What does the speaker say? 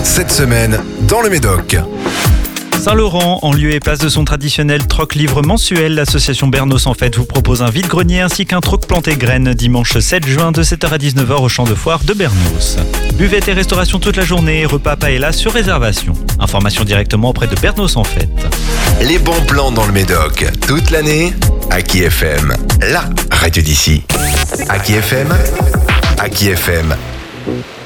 cette semaine dans le Médoc. Saint-Laurent, en lieu et place de son traditionnel troc-livre mensuel, l'association Bernos en Fête vous propose un vide-grenier ainsi qu'un troc planté graines dimanche 7 juin de 7h à 19h au champ de foire de Bernos. Buvette et restauration toute la journée, repas paella sur réservation. Information directement auprès de Bernos en Fête. Les bons plans dans le Médoc, toute l'année, Aki FM, la radio d'ici. Aki FM, Aki FM.